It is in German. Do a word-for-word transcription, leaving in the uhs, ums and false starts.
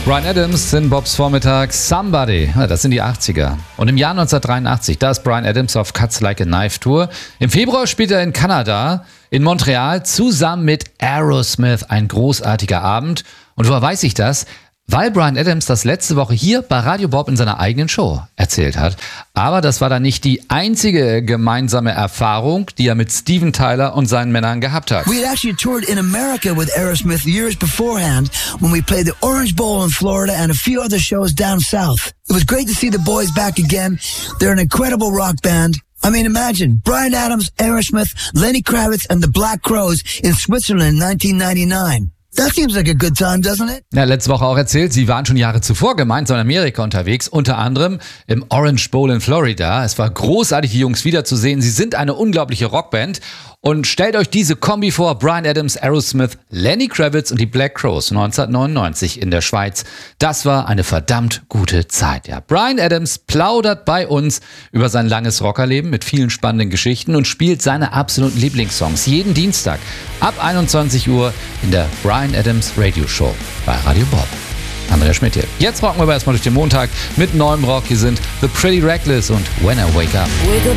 Bryan Adams in Bobs Vormittag, Somebody, das sind die achtziger. Und im Jahr neunzehnhundertdreiundachtzig, da ist Bryan Adams auf Cuts Like a Knife Tour. Im Februar spielt er in Kanada, in Montreal, zusammen mit Aerosmith, ein großartiger Abend. Und woher weiß ich das? Weil Bryan Adams das letzte Woche hier bei Radio Bob in seiner eigenen Show erzählt hat. Aber das war dann nicht die einzige gemeinsame Erfahrung, die er mit Steven Tyler und seinen Männern gehabt hat. We had actually toured in America with Aerosmith years beforehand when we played the Orange Bowl in Florida and a few other shows down south. It was great to see the boys back again. They're an incredible rock band. I mean, imagine Bryan Adams, Aerosmith, Lenny Kravitz and the Black Crowes in Switzerland in nineteen ninety-nine. That seems like a good time, doesn't it? Ja, letzte Woche auch erzählt, sie waren schon Jahre zuvor gemeinsam in Amerika unterwegs, unter anderem im Orange Bowl in Florida. Es war großartig, die Jungs wiederzusehen. Sie sind eine unglaubliche Rockband. Und stellt euch diese Kombi vor, Bryan Adams, Aerosmith, Lenny Kravitz und die Black Crowes neunzehnhundertneunundneunzig in der Schweiz. Das war eine verdammt gute Zeit. Ja, Bryan Adams plaudert bei uns über sein langes Rockerleben mit vielen spannenden Geschichten und spielt seine absoluten Lieblingssongs jeden Dienstag ab einundzwanzig Uhr in der Bryan Adams Radio Show bei Radio Bob. Andrea Schmidt hier. Jetzt rocken wir aber erstmal durch den Montag mit neuem Rock. Hier sind The Pretty Reckless und When I Wake Up. Wake up